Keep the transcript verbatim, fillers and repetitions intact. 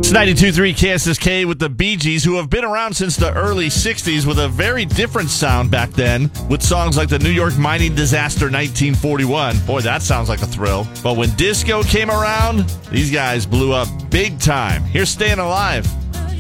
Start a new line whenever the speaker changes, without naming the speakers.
It's ninety-two point three K S S K with the Bee Gees, who have been around since the early sixties with a very different sound back then, with songs like the New York mining disaster nineteen forty-one. Boy, that sounds like a thrill. But when disco came around, these guys blew up big time. Here's Staying Alive.